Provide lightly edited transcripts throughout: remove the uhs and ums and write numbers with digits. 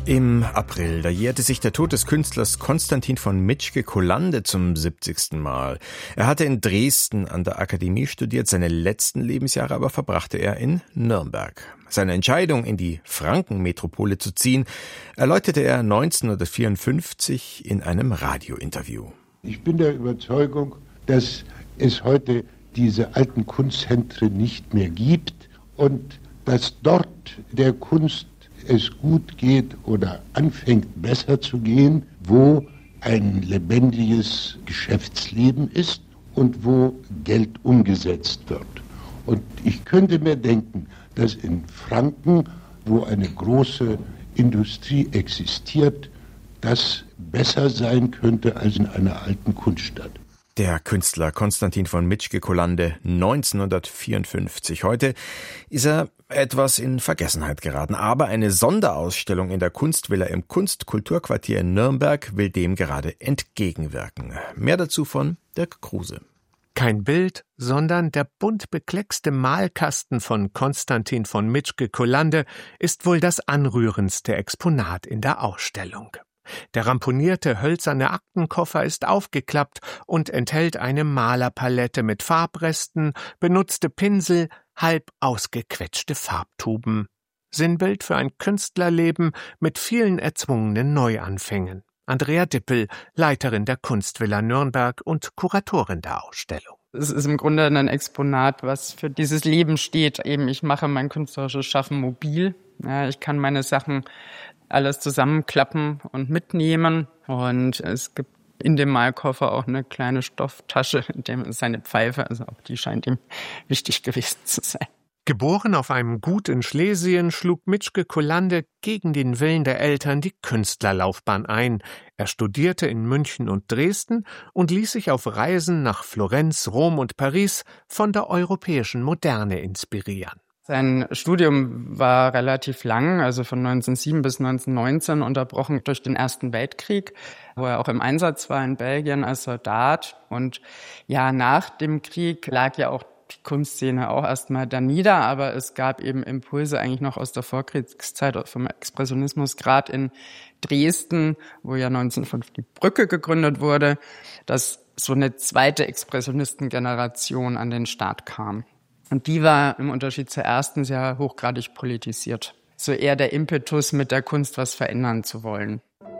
Im April, da jährte sich der Tod des Künstlers Konstantin von Mitschke-Kolande zum 70. Mal. Er hatte in Dresden an der Akademie studiert, seine letzten Lebensjahre aber verbrachte er in Nürnberg. Seine Entscheidung, in die Frankenmetropole zu ziehen, erläuterte er 1954 in einem Radiointerview. Ich bin der Überzeugung, dass es heute diese alten Kunstzentren nicht mehr gibt und dass dort der Kunst es gut geht oder anfängt besser zu gehen, wo ein lebendiges Geschäftsleben ist und wo Geld umgesetzt wird. Und ich könnte mir denken, dass in Franken, wo eine große Industrie existiert, das besser sein könnte als in einer alten Kunststadt. Der Künstler Konstantin von Mitschke-Kolande 1954. Heute ist er etwas in Vergessenheit geraten, aber eine Sonderausstellung in der Kunstvilla im Kunst-Kulturquartier in Nürnberg will dem gerade entgegenwirken. Mehr dazu von Dirk Kruse. Kein Bild, sondern der bunt bekleckste Malkasten von Konstantin von Mitschke-Kolande ist wohl das anrührendste Exponat in der Ausstellung. Der ramponierte hölzerne Aktenkoffer ist aufgeklappt und enthält eine Malerpalette mit Farbresten, benutzte Pinsel, halb ausgequetschte Farbtuben. Sinnbild für ein Künstlerleben mit vielen erzwungenen Neuanfängen. Andrea Dippel, Leiterin der Kunstvilla Nürnberg und Kuratorin der Ausstellung. Es ist im Grunde ein Exponat, was für dieses Leben steht. Eben, ich mache mein künstlerisches Schaffen mobil. Ja, ich kann meine Sachen alles zusammenklappen und mitnehmen. Und es gibt in dem Malkoffer auch eine kleine Stofftasche, in dem ist eine Pfeife. Also auch die scheint ihm wichtig gewesen zu sein. Geboren auf einem Gut in Schlesien, schlug Mitschke-Kolande gegen den Willen der Eltern die Künstlerlaufbahn ein. Er studierte in München und Dresden und ließ sich auf Reisen nach Florenz, Rom und Paris von der europäischen Moderne inspirieren. Sein Studium war relativ lang, also von 1907 bis 1919, unterbrochen durch den Ersten Weltkrieg, wo er auch im Einsatz war in Belgien als Soldat. Und ja, nach dem Krieg lag ja auch die Kunstszene auch erstmal da nieder, aber es gab eben Impulse eigentlich noch aus der Vorkriegszeit vom Expressionismus, gerade in Dresden, wo ja 1905 die Brücke gegründet wurde, dass so eine zweite Expressionistengeneration an den Start kam. Und die war im Unterschied zur ersten sehr hochgradig politisiert. So eher der Impetus, mit der Kunst was verändern zu wollen.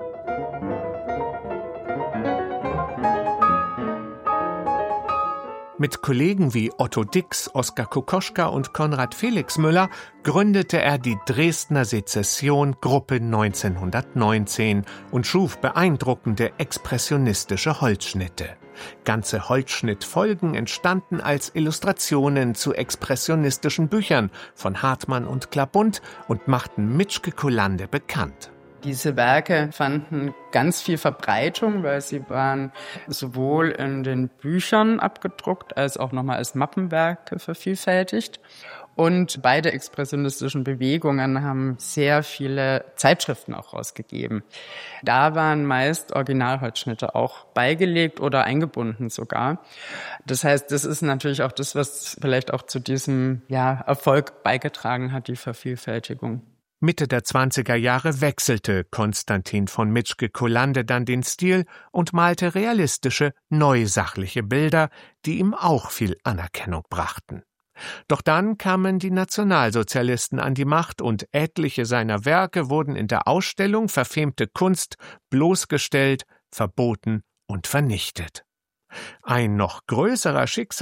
Mit Kollegen wie Otto Dix, Oskar Kokoschka und Konrad Felix Müller gründete er die Dresdner Sezession Gruppe 1919 und schuf beeindruckende expressionistische Holzschnitte. Ganze Holzschnittfolgen entstanden als Illustrationen zu expressionistischen Büchern von Hartmann und Klabund und machten Mitschke-Kolande bekannt. Diese Werke fanden ganz viel Verbreitung, weil sie waren sowohl in den Büchern abgedruckt, als auch nochmal als Mappenwerke vervielfältigt. Und beide expressionistischen Bewegungen haben sehr viele Zeitschriften auch rausgegeben. Da waren meist Originalholzschnitte auch beigelegt oder eingebunden sogar. Das heißt, das ist natürlich auch das, was vielleicht auch zu diesem Erfolg beigetragen hat, die Vervielfältigung. Mitte der 20er Jahre wechselte Konstantin von Mitschke-Kolande dann den Stil und malte realistische, neusachliche Bilder, die ihm auch viel Anerkennung brachten. Doch dann kamen die Nationalsozialisten an die Macht und etliche seiner Werke wurden in der Ausstellung Verfemte Kunst bloßgestellt, verboten und vernichtet. Ein noch größerer